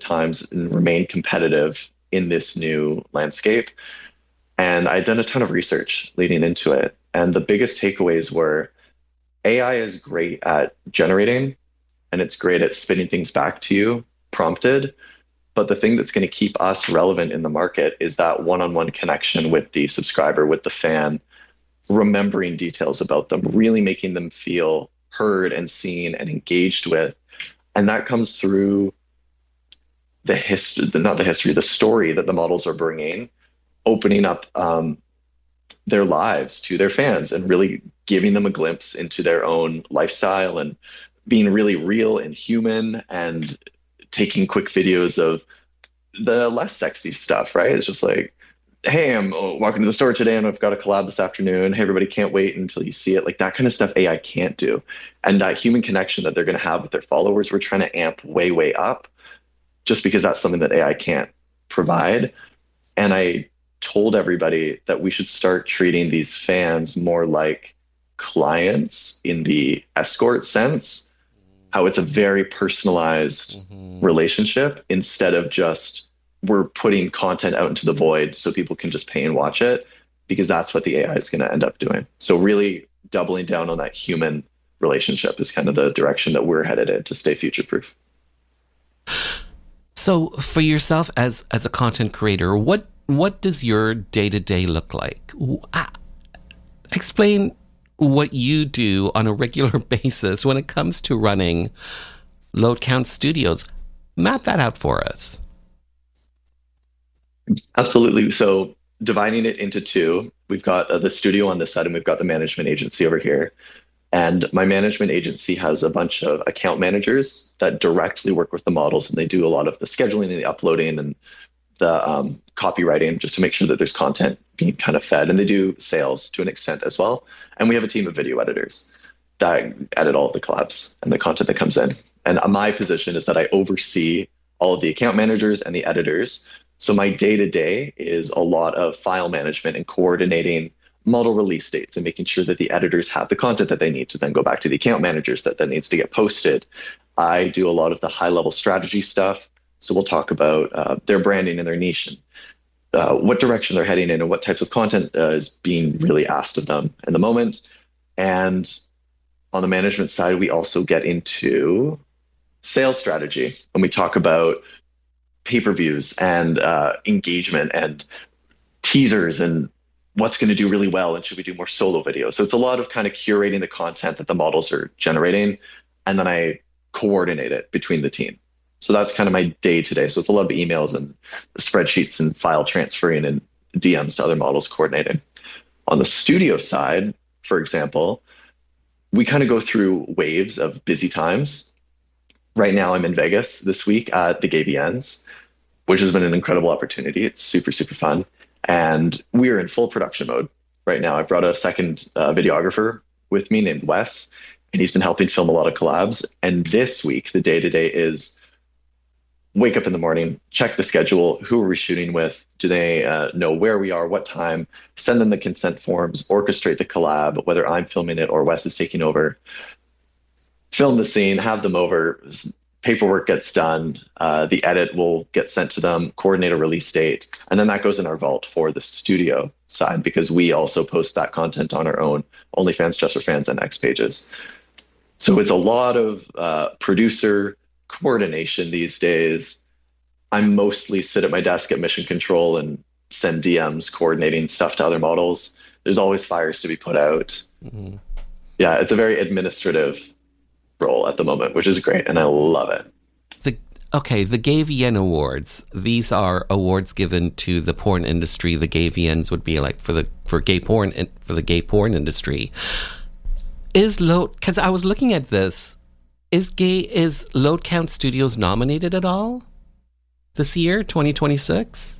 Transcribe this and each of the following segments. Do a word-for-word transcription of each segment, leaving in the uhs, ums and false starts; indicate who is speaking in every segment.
Speaker 1: times and remain competitive in this new landscape. And I'd done a ton of research leading into it. And the biggest takeaways were A I is great at generating and it's great at spitting things back to you prompted. But the thing that's going to keep us relevant in the market is that one-on-one connection with the subscriber, with the fan, remembering details about them, really making them feel heard and seen and engaged with. And that comes through the history, not the history, the story that the models are bringing, opening up um, their lives to their fans and really giving them a glimpse into their own lifestyle and being really real and human and taking quick videos of the less sexy stuff, right? It's just like, hey, I'm walking to the store today and I've got a collab this afternoon. Hey, everybody, can't wait until you see it. Like that kind of stuff A I can't do. And that human connection that they're going to have with their followers, we're trying to amp way, way up just because that's something that A I can't provide. And I told everybody that we should start treating these fans more like clients in the escort sense, how it's a very personalized mm-hmm. relationship instead of just we're putting content out into the void so people can just pay and watch it, because that's what the A I is going to end up doing. So really doubling down on that human relationship is kind of the direction that we're headed in to stay future proof.
Speaker 2: So for yourself as as a content creator, what what does your day-to-day look like? Explain what you do on a regular basis when it comes to running Load Count Studios. Map that out for us.
Speaker 1: Absolutely. So dividing it into two, we've got uh, the studio on this side and we've got the management agency over here. And my management agency has a bunch of account managers that directly work with the models, and they do a lot of the scheduling and the uploading and the um, copywriting just to make sure that there's content being kind of fed. And they do sales to an extent as well. And we have a team of video editors that edit all of the collabs and the content that comes in. And my position is that I oversee all of the account managers and the editors. So my day-to-day is a lot of file management and coordinating model release dates and making sure that the editors have the content that they need to then go back to the account managers that then needs to get posted. I do a lot of the high-level strategy stuff. So we'll talk about uh, their branding and their niche and uh, what direction they're heading in and what types of content uh, is being really asked of them in the moment. And on the management side, we also get into sales strategy and we talk about pay-per-views and uh, engagement and teasers and what's going to do really well and should we do more solo videos. So it's a lot of kind of curating the content that the models are generating, and then I coordinate it between the team. So that's kind of my day to day. So it's a lot of emails and spreadsheets and file transferring and D Ms to other models coordinating. On the studio side, for example, we kind of go through waves of busy times. Right now I'm in Vegas this week at the Gay V Ns, which has been an incredible opportunity. It's super, super fun. And we're in full production mode right now. I brought a second uh, videographer with me named Wes, and he's been helping film a lot of collabs. And this week, the day-to-day is wake up in the morning, check the schedule, who are we shooting with, do they uh, know where we are, what time, send them the consent forms, orchestrate the collab, whether I'm filming it or Wes is taking over, film the scene, have them over, paperwork gets done, uh, the edit will get sent to them, coordinate a release date, and then that goes in our vault for the studio side because we also post that content on our own OnlyFans, Just for Fans, and X pages. So it's a lot of uh, producer coordination these days. I mostly sit at my desk at Mission Control and send D Ms coordinating stuff to other models. There's always fires to be put out. Mm-hmm. Yeah, it's a very administrative role at the moment, which is great, and I love it.
Speaker 2: The okay, the Gay V N Awards. These are awards given to the porn industry. The Gay V Ns would be like for the for gay porn for the gay porn industry. Is Load? Because I was looking at this. Is gay is Load Count Studios nominated at all this year, twenty twenty-six?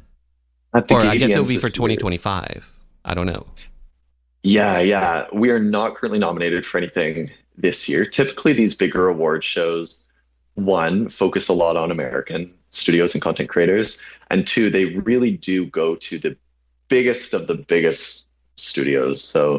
Speaker 2: Or I guess it would be for twenty twenty-five. I don't know.
Speaker 1: Yeah, yeah. We are not currently nominated for anything this year. Typically, these bigger award shows, one, focus a lot on American studios and content creators, and two, they really do go to the biggest of the biggest studios. So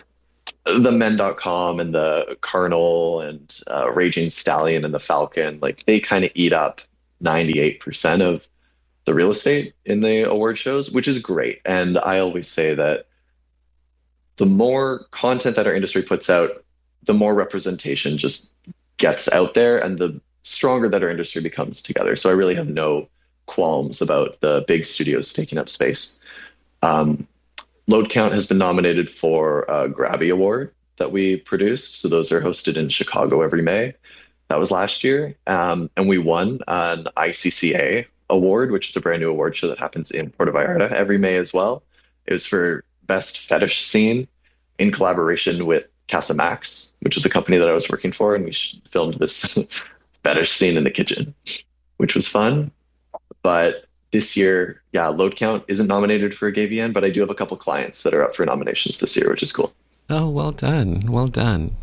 Speaker 1: the men dot com and the Carnal and uh, Raging Stallion and the Falcon, like they kind of eat up ninety-eight percent of the real estate in the award shows, which is great. And I always say that the more content that our industry puts out, the more representation just gets out there and the stronger that our industry becomes together. So I really have no qualms about the big studios taking up space. Um, Load Count has been nominated for a Grabby Award that we produced. So those are hosted in Chicago every May. That was last year. Um, and we won an I C C A award, which is a brand new award show that happens in Puerto Vallarta every May as well. It was for Best Fetish Scene in collaboration with Casa Max, which is a company that I was working for. And we filmed this fetish scene in the kitchen, which was fun. But this year, yeah, Load Count isn't nominated for a Gay V N, but I do have a couple clients that are up for nominations this year, which is cool.
Speaker 2: Oh, well done. Well done.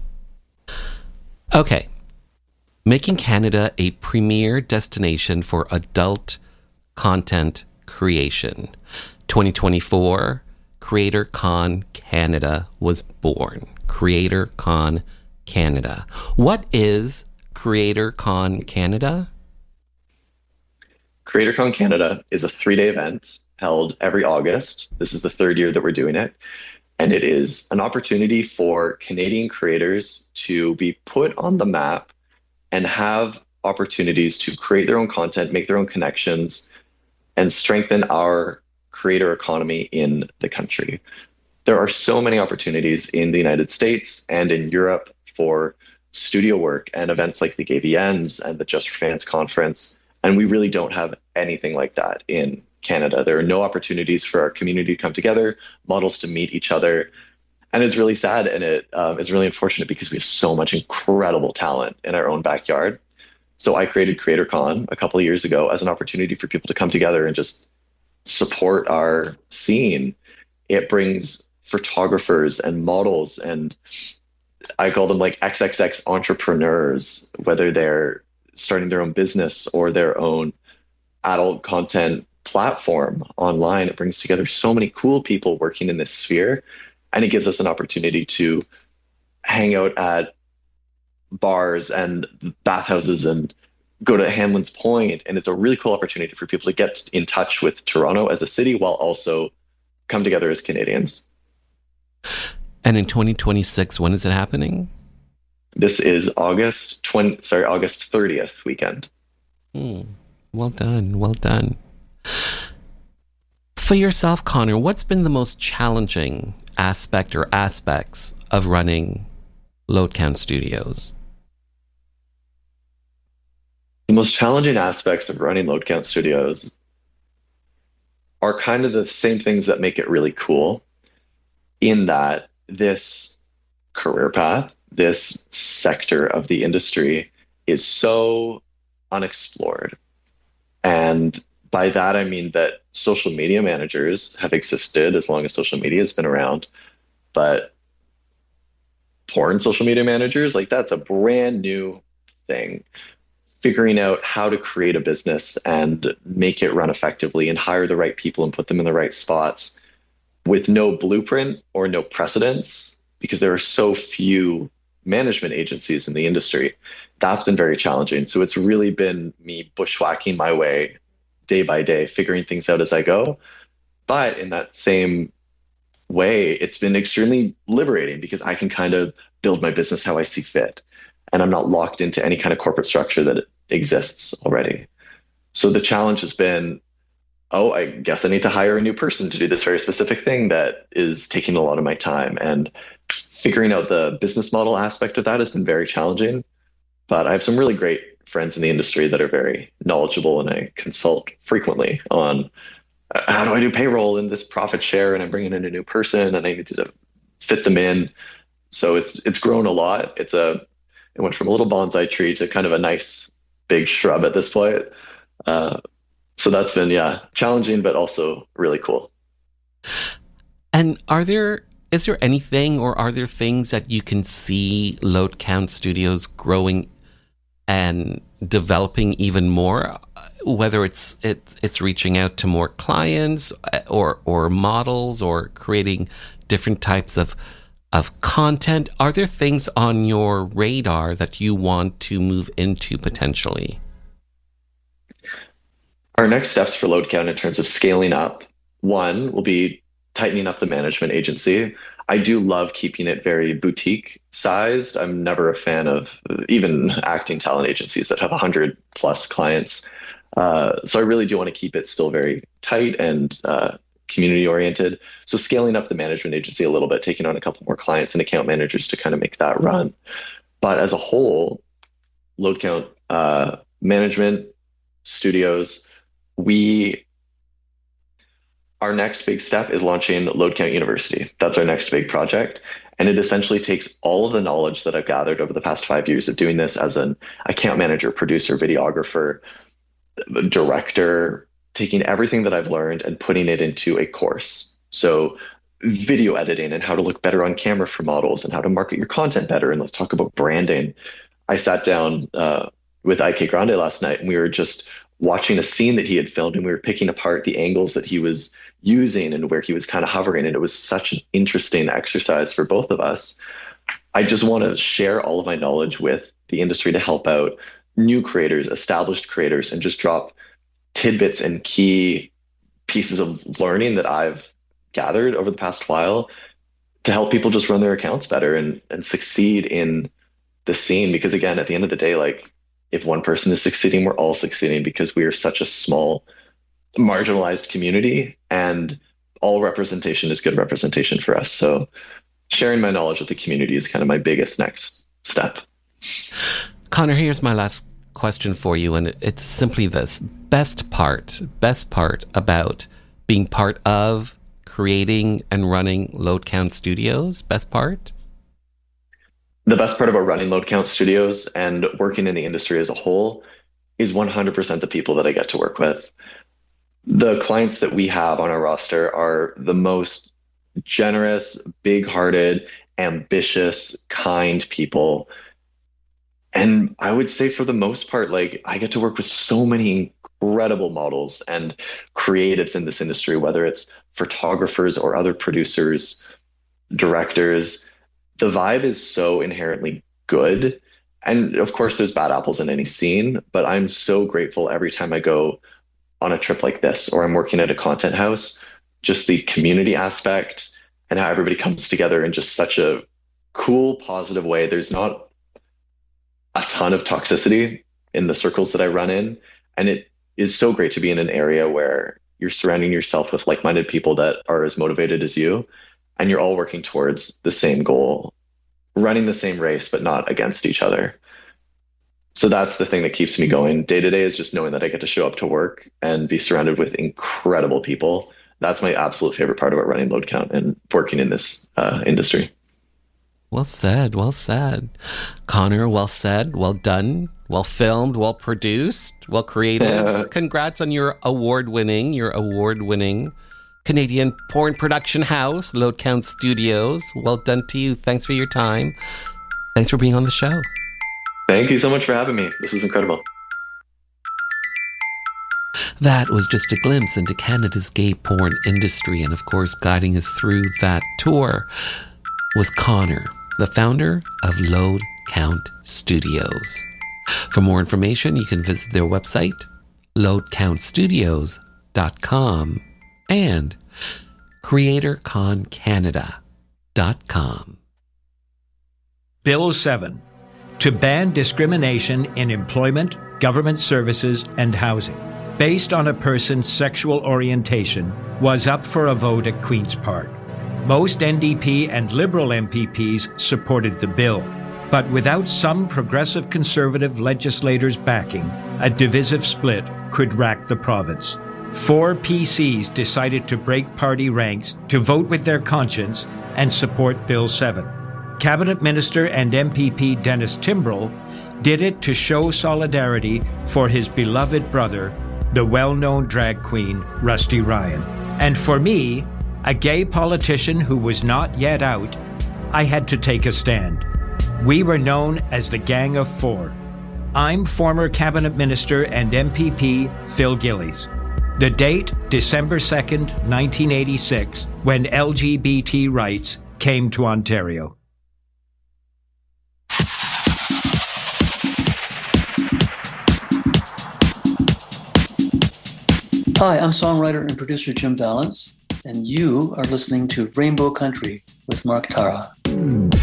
Speaker 2: Okay. Making Canada a premier destination for adult content creation. twenty twenty-four, Creator Con Canada was born. Creator Con Canada. What is Creator Con Canada?
Speaker 1: Creator Con Canada is a three-day event held every August. This is the third year that we're doing it. And it is an opportunity for Canadian creators to be put on the map and have opportunities to create their own content, make their own connections, and strengthen our creator economy in the country. There are so many opportunities in the United States and in Europe for studio work and events like the Gay V Ns and the Just for Fans conference. And we really don't have anything like that in Canada. There are no opportunities for our community to come together, models to meet each other. And it's really sad, and it um, is really unfortunate because we have so much incredible talent in our own backyard. So I created Creator Con a couple of years ago as an opportunity for people to come together and just support our scene. It brings photographers and models, and I call them like X X X entrepreneurs, whether they're starting their own business or their own adult content platform online. It brings together so many cool people working in this sphere, and it gives us an opportunity to hang out at bars and bathhouses and go to Hanlan's Point. And it's a really cool opportunity for people to get in touch with Toronto as a city while also come together as Canadians.
Speaker 2: And in twenty twenty-six, when is it happening?
Speaker 1: This is August twentieth, sorry, August thirtieth weekend.
Speaker 2: Hmm. Well done. Well done. For yourself, Connor, what's been the most challenging aspect or aspects of running Load Count Studios?
Speaker 1: The most challenging aspects of running Load Count Studios are kind of the same things that make it really cool, in that this career path, this sector of the industry is so unexplored. And by that, I mean that social media managers have existed as long as social media has been around, but porn social media managers, like that's a brand new thing. Figuring out how to create a business and make it run effectively and hire the right people and put them in the right spots with no blueprint or no precedence, because there are so few management agencies in the industry. That's been very challenging. So it's really been me bushwhacking my way day by day, figuring things out as I go. But in that same way, it's been extremely liberating because I can kind of build my business how I see fit. And I'm not locked into any kind of corporate structure that exists already. So the challenge has been, oh, I guess I need to hire a new person to do this very specific thing that is taking a lot of my time. And figuring out the business model aspect of that has been very challenging. But I have some really great friends in the industry that are very knowledgeable, and I consult frequently on uh, how do I do payroll and this profit share, and I'm bringing in a new person and I need to fit them in. So it's it's grown a lot. It's a it went from a little bonsai tree to kind of a nice big shrub at this point. Uh, so that's been, yeah, challenging, but also really cool.
Speaker 2: And are there, is there anything, or are there things that you can see Load Count Studios growing and developing even more, whether it's it's it's reaching out to more clients or or models or creating different types of of content? Are there things on your radar that you want to move into potentially?
Speaker 1: Our next steps for load count in terms of scaling up, one will be tightening up the management agency. I do love keeping it very boutique sized. I'm never a fan of even acting talent agencies that have one hundred plus clients. Uh, so I really do want to keep it still very tight and uh, community oriented. So scaling up the management agency a little bit, taking on a couple more clients and account managers to kind of make that run. But as a whole, load count uh, management, studios, we our next big step is launching Load Count University. That's our next big project. And it essentially takes all of the knowledge that I've gathered over the past five years of doing this as an account manager, producer, videographer, director, taking everything that I've learned and putting it into a course. So video editing and how to look better on camera for models and how to market your content better. And let's talk about branding. I sat down uh, with I K Grande last night and we were just watching a scene that he had filmed and we were picking apart the angles that he was using and where he was kind of hovering. And it was such an interesting exercise for both of us. I just want to share all of my knowledge with the industry to help out new creators, established creators, and just drop tidbits and key pieces of learning that I've gathered over the past while to help people just run their accounts better and, and succeed in the scene. Because again, at the end of the day, like if one person is succeeding, we're all succeeding because we are such a small, marginalized community and all representation is good representation for us. So sharing my knowledge with the community is kind of my biggest next step.
Speaker 2: Connor, here's my last question for you, and it's simply this. Best part, best part about being part of creating and running Load Count Studios, best part?
Speaker 1: The best part about running Load Count Studios and working in the industry as a whole is one hundred percent the people that I get to work with. The clients that we have on our roster are the most generous, big-hearted, ambitious, kind people. And I would say for the most part, like I get to work with so many incredible models and creatives in this industry, whether it's photographers or other producers, directors. The vibe is so inherently good. And of course, there's bad apples in any scene, but I'm so grateful every time I go on a trip like this, or I'm working at a content house, just the community aspect and how everybody comes together in just such a cool, positive way. There's not a ton of toxicity in the circles that I run in. And it is so great to be in an area where you're surrounding yourself with like-minded people that are as motivated as you, and you're all working towards the same goal, running the same race, but not against each other. So that's the thing that keeps me going day to day, is just knowing that I get to show up to work and be surrounded with incredible people. That's my absolute favorite part about running Load Count and working in this uh, industry.
Speaker 2: Well said, well said. Connor, well said, well done, well filmed, well produced, well created. Uh, Congrats on your award-winning, your award-winning Canadian porn production house, Load Count Studios. Well done to you. Thanks for your time. Thanks for being on the show.
Speaker 1: Thank you so much for having me. This was incredible.
Speaker 2: That was just a glimpse into Canada's gay porn industry, and of course, guiding us through that tour was Connor, the founder of Load Count Studios. For more information, you can visit their website, load count studios dot com and creator con canada dot com.
Speaker 3: Bill seven, to ban discrimination in employment, government services, and housing, based on a person's sexual orientation, was up for a vote at Queen's Park. Most N D P and Liberal M P Ps supported the bill, but without some progressive Conservative legislators backing, a divisive split could rack the province. Four P Cs decided to break party ranks to vote with their conscience and support Bill seven. Cabinet Minister and M P P Dennis Timbrell did it to show solidarity for his beloved brother, the well-known drag queen Rusty Ryan. And for me, a gay politician who was not yet out, I had to take a stand. We were known as the Gang of Four. I'm former Cabinet Minister and M P P Phil Gillies. The date, December second, nineteen eighty-six, when L G B T rights came to Ontario.
Speaker 4: Hi, I'm songwriter and producer Jim Valance, and you are listening to Rainbow Country with Mark Tara.